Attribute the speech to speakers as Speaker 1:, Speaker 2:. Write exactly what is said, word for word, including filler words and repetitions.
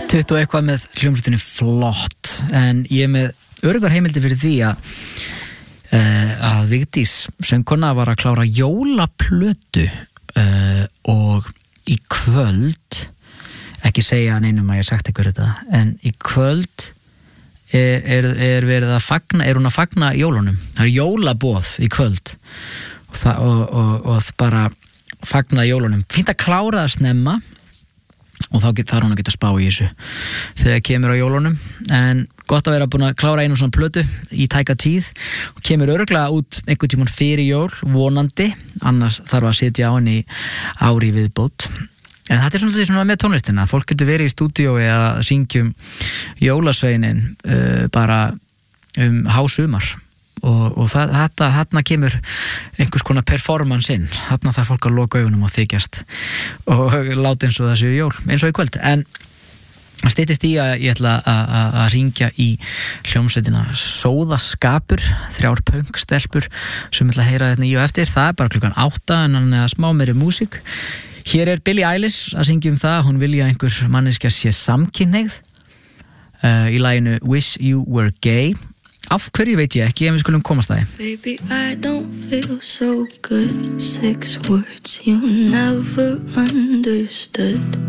Speaker 1: tuttugu og eitthvað með hljómsveitinni Flott, en ég er með örgar heimildi fyrir því að uh, að Vigdís söngkona var að klára jólaplötu uh, og í kvöld, ekki segja neinum að ég sagt ykkur þetta, en í kvöld er, er, er verið að fagna, er hún að fagna jólunum, það er jólaboð í kvöld og, það, og, og, og bara fagna jólunum, fínt að klára það snemma og þá get, þarf hún að geta spá í þessu þegar kemur á jólunum, en gott að vera búin að klára einu svona plötu í tæka tíð og kemur örugglega út einhvern tímann fyrir jól, vonandi, annars þarf að sitja á henni ári viðbót. En þetta er svona, svona með tónlistina, fólk getur verið í stúdíói að syngjum jólasveinin uh, bara um hásumar og, og það, þetta, þarna kemur einhvers konar performance inn, þarna þarf fólk að loka augunum og þykjast og láta eins og það séu jól, eins og í kvöld, en það styttist í að ég ætla að hringja í hljómsveitina Sóðaskapur, þrjár pönkstelpur sem ætla að heyra þetta í og eftir, það er bara klukkan átta en hann er að smá meiri músík. Hér er Billie Eilish að syngja um það, hún vilja einhver manneskja sé samkynhneigð uh, í laginu Wish You Were Gay. Af hverju veit ég ekki, en við skulum komast að því.
Speaker 2: Baby, I don't feel so good. Six words you never understood.